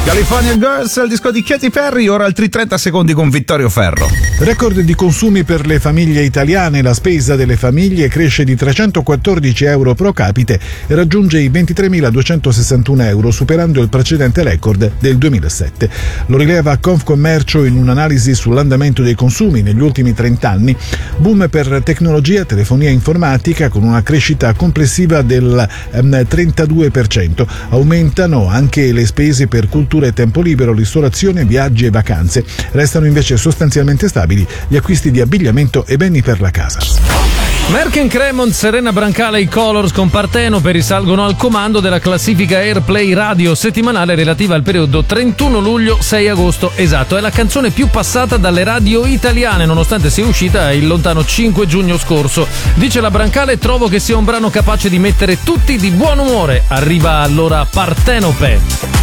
California Girls, il disco di Katy Perry, ora altri 30 secondi con Vittorio Ferro. Record di consumi per le famiglie italiane, la spesa delle famiglie cresce di 314 euro pro capite e raggiunge i 23.261 euro, superando il precedente record del 2007. Lo rileva Confcommercio in un'analisi sull'andamento dei consumi negli ultimi 30 anni. Boom per tecnologia, telefonia informatica con una crescita complessiva del 32%. Aumentano anche le spese per cultura e tempo libero, ristorazione, viaggi e vacanze. Restano invece sostanzialmente stabili gli acquisti di abbigliamento e beni per la casa. Merck & Cremont, Serena Brancale e i Colors con Partenope risalgono al comando della classifica Airplay Radio settimanale relativa al periodo 31 luglio-6 agosto. Esatto, è la canzone più passata dalle radio italiane, nonostante sia uscita il lontano 5 giugno scorso. Dice la Brancale: trovo che sia un brano capace di mettere tutti di buon umore. Arriva allora Partenope.